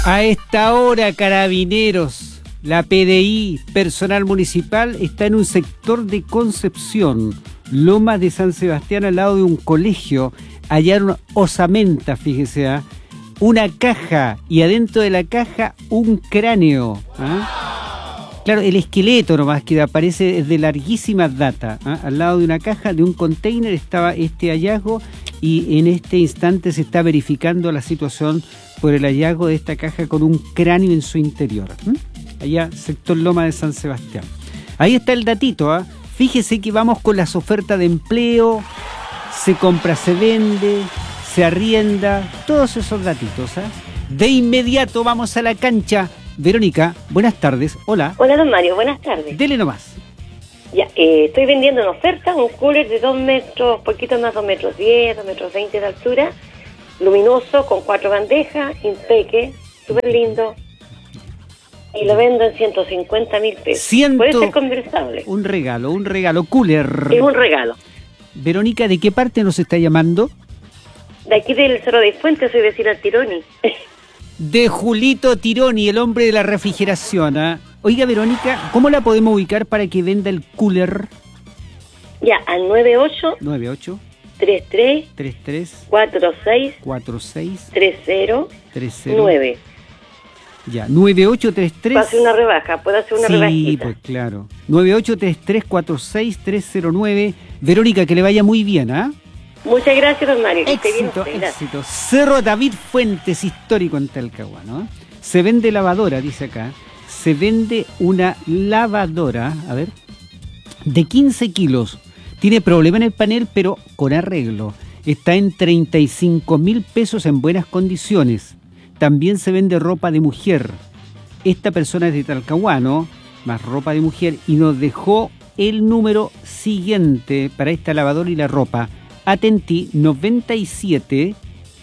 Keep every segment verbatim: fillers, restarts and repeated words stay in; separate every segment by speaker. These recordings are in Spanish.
Speaker 1: A esta hora, Carabineros, la P D I, personal municipal, está en un sector de Concepción, Lomas de San Sebastián, al lado de un colegio. Hallaron osamenta, fíjese, ¿eh? Una caja, y adentro de la caja un cráneo. ¿eh? Claro, el esqueleto nomás que aparece es de larguísima data. ¿eh? Al lado de una caja, de un container, estaba este hallazgo, y en este instante se está verificando la situación por el hallazgo de esta caja con un cráneo en su interior. ¿eh? Allá, sector Loma de San Sebastián. Ahí está el datito. ¿eh? Fíjese que vamos con las ofertas de empleo, se compra, se vende, se arrienda, todos esos datitos. ¿eh? De inmediato vamos a la cancha. Verónica, buenas tardes. Hola.
Speaker 2: Hola, don Mario, buenas tardes.
Speaker 1: Dele nomás.
Speaker 2: Ya, eh, estoy vendiendo en oferta un cooler de dos metros, poquito más, dos metros diez, dos metros veinte de altura, luminoso, con cuatro bandejas, impeque, súper lindo. Y lo vendo en ciento cincuenta mil pesos.
Speaker 1: Ciento...
Speaker 2: Puede ser conversable.
Speaker 1: Un regalo, un regalo, cooler.
Speaker 2: Es un regalo.
Speaker 1: Verónica, ¿de qué parte nos está llamando?
Speaker 2: De aquí del Cerro de Fuentes, soy vecina Tironi.
Speaker 1: De Julito Tironi, el hombre de la refrigeración. ¿eh? Oiga, Verónica, ¿cómo la podemos ubicar para que venda el cooler?
Speaker 2: Ya, al nueve ocho
Speaker 1: nueve ocho
Speaker 2: treinta y tres
Speaker 1: treinta y tres
Speaker 2: cuarenta y seis
Speaker 1: cuarenta y seis
Speaker 2: treinta
Speaker 1: treinta
Speaker 2: nueve.
Speaker 1: Ya, nueve ocho tres tres.
Speaker 2: Puede hacer una rebaja, puede hacer una
Speaker 1: sí,
Speaker 2: rebajita.
Speaker 1: Sí, pues claro. nueve ocho tres tres cuarenta y seis treinta nueve. Verónica, que le vaya muy bien, ¿ah? ¿eh?
Speaker 2: Muchas gracias, don Mario. Que esté bien
Speaker 1: Éxito,
Speaker 2: usted,
Speaker 1: éxito. Cerro David Fuentes, histórico en Talcahuano. ¿eh? Se vende lavadora, dice acá. Se vende una lavadora, a ver, de quince kilos. Tiene problema en el panel, pero con arreglo. Está en treinta y cinco mil pesos en buenas condiciones. También se vende ropa de mujer. Esta persona es de Talcahuano, más ropa de mujer, y nos dejó el número siguiente para esta lavadora y la ropa. Atentí, noventa y siete,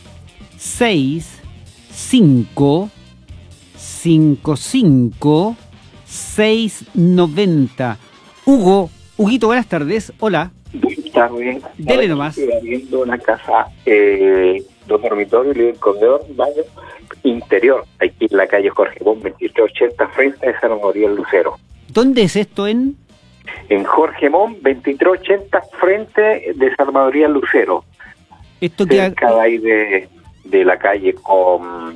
Speaker 1: seis, cinco, cinco cinco, seis noventa. Hugo, Huguito, buenas tardes. Hola.
Speaker 3: Buenas tardes.
Speaker 1: Dele nomás.
Speaker 3: Estoy viendo una casa, eh, dos dormitorios, living, comedor, baño, interior, aquí en la calle Jorge Mon, veintitrés ochenta, frente a San Gabriel Lucero.
Speaker 1: ¿Dónde es esto en...?
Speaker 3: En Jorge Mon, veintitrés ochenta, frente de San Gabriel Lucero.
Speaker 1: Esto que
Speaker 3: cerca de ahí de, de la calle con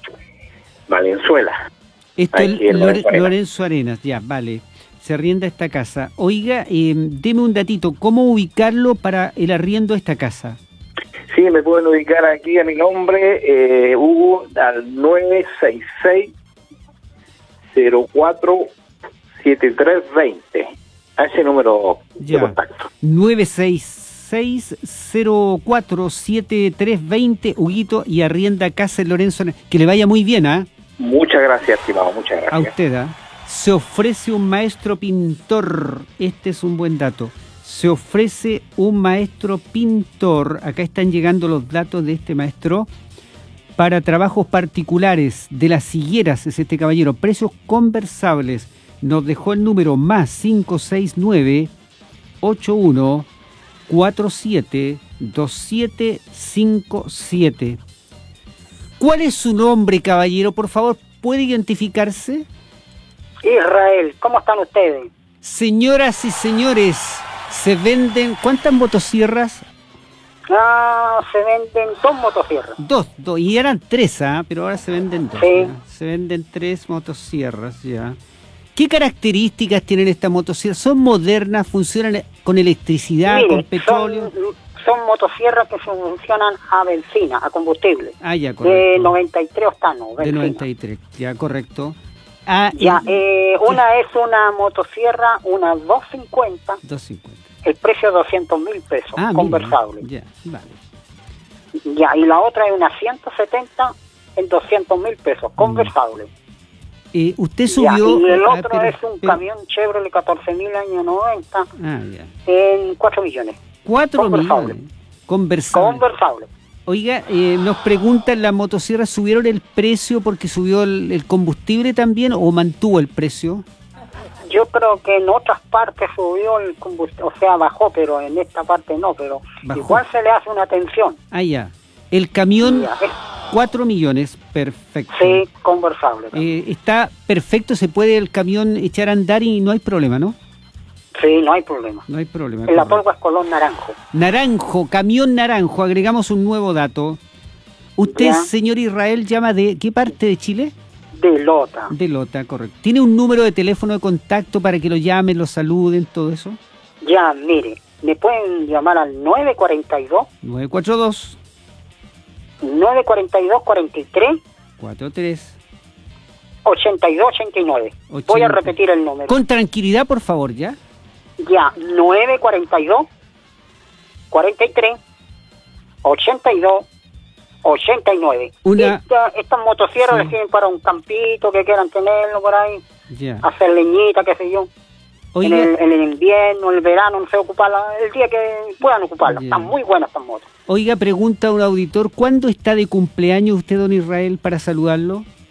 Speaker 3: Valenzuela.
Speaker 1: Esto es Lorenzo, Lorenzo Arenas, ya, vale. Se arrienda esta casa. Oiga, eh, deme un datito, ¿cómo ubicarlo para el arriendo de esta casa?
Speaker 3: Sí, me pueden ubicar aquí a mi nombre, eh, Hugo, al nueve seis seis, cero cuatro, siete tres dos cero. A ese número ya. De contacto.
Speaker 1: nueve seis seis, cero cuatro, siete tres dos cero, Huguito, y arrienda casa en Lorenzo. Que le vaya muy bien, ¿ah? ¿eh?
Speaker 3: Muchas gracias, estimado, muchas gracias.
Speaker 1: A usted, ¿ah? ¿eh? Se ofrece un maestro pintor. Este es un buen dato. Se ofrece un maestro pintor. Acá están llegando los datos de este maestro. Para trabajos particulares de las higueras, es este caballero. Precios conversables. Nos dejó el número más cinco seis nueve, ocho uno cuatro siete, dos siete cinco siete. ¿Cuál es su nombre, caballero? Por favor, ¿puede identificarse?
Speaker 4: Israel, ¿cómo están ustedes?
Speaker 1: Señoras y señores, se venden... ¿Cuántas motosierras?
Speaker 4: Ah, se venden dos motosierras.
Speaker 1: Dos, dos, y eran tres, ¿ah? ¿eh? Pero ahora se venden dos.
Speaker 4: Sí.
Speaker 1: ¿no? Se venden tres motosierras, ya. ¿Qué características tienen estas motosierras? ¿Son modernas? ¿Funcionan con electricidad,
Speaker 4: Mire,
Speaker 1: con petróleo?
Speaker 4: Son, son motosierras que funcionan a benzina, a combustible.
Speaker 1: Ah, ya, correcto.
Speaker 4: De noventa y tres octanos. Benzina.
Speaker 1: De noventa y tres, ya, correcto. Ah,
Speaker 4: ya,
Speaker 1: y,
Speaker 4: eh, una es una motosierra, una doscientos cincuenta.
Speaker 1: doscientos cincuenta.
Speaker 4: El precio es doscientos mil pesos,
Speaker 1: ah,
Speaker 4: conversable.
Speaker 1: Mira, ya, vale.
Speaker 4: Ya, y la otra es una ciento setenta en doscientos mil pesos, conversable.
Speaker 1: Eh, usted subió...
Speaker 4: Ya, y el
Speaker 1: ah,
Speaker 4: otro
Speaker 1: pero,
Speaker 4: es un
Speaker 1: pero,
Speaker 4: camión Chevrolet catorce mil año noventa
Speaker 1: ah, ya.
Speaker 4: en cuatro millones.
Speaker 1: cuatro
Speaker 4: conversable.
Speaker 1: millones. Conversable.
Speaker 4: Conversable.
Speaker 1: Oiga, eh, nos preguntan, ¿las motosierras subieron el precio porque subió el, el combustible también o mantuvo el precio?
Speaker 4: Yo creo que en otras partes subió el combustible, o sea, bajó, pero en esta parte no, pero
Speaker 1: bajó.
Speaker 4: Igual se le hace una atención.
Speaker 1: Ah, ya. El camión,
Speaker 4: Ya,
Speaker 1: cuatro millones, perfecto.
Speaker 4: Sí, conversable.
Speaker 1: Eh, está perfecto, se puede el camión echar a andar y no hay problema, ¿no?
Speaker 4: Sí, no hay problema.
Speaker 1: No hay problema.
Speaker 4: En la
Speaker 1: correcto.
Speaker 4: polva es color naranjo.
Speaker 1: Naranjo, camión naranjo, agregamos un nuevo dato. Usted,
Speaker 4: Ya.
Speaker 1: señor Israel, llama de ¿qué parte de Chile?
Speaker 4: De Lota.
Speaker 1: De Lota, correcto. ¿Tiene un número de teléfono de contacto para que lo llamen, lo saluden, todo eso?
Speaker 4: Ya, mire, me pueden llamar al nueve cuatro dos,
Speaker 1: nueve cuatro dos,
Speaker 4: nueve cuatro dos, cuatro tres,
Speaker 1: cuatro tres.
Speaker 4: ochenta y dos ochenta y nueve. Voy a
Speaker 1: ochenta.
Speaker 4: repetir el número.
Speaker 1: Con tranquilidad, por favor, ¿ya?
Speaker 4: Ya, nueve cuatro dos, cuatro tres, ochenta y dos ochenta y nueve.
Speaker 1: Una-
Speaker 4: Esta, estas motosierras
Speaker 1: Sí.
Speaker 4: les sirven para un campito que quieran tenerlo por ahí,
Speaker 1: Ya.
Speaker 4: hacer leñita, qué sé yo. En el,
Speaker 1: Oiga,
Speaker 4: en el invierno, en el verano, no sé, ocuparla el día que puedan ocuparla.
Speaker 1: Ya.
Speaker 4: Están muy buenas estas motos.
Speaker 1: oiga, pregunta un auditor, ¿cuándo está de cumpleaños usted, don Israel, para saludarlo?